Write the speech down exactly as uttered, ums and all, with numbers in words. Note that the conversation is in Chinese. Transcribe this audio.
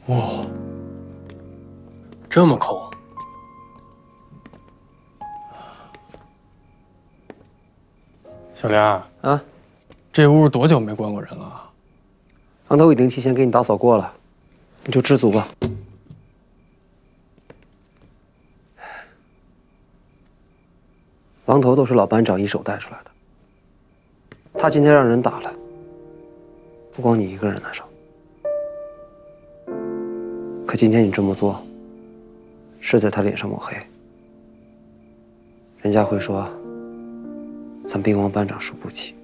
哇，这么抠。小梁啊， 这屋多久没关过人了？ 王头已经提前给你打扫过了，你就知足吧。王头都是老班长一手带出来的，他今天让人打了，不光你一个人难受。可今天你这么做，是在他脸上抹黑，人家会说咱兵王班长输不起。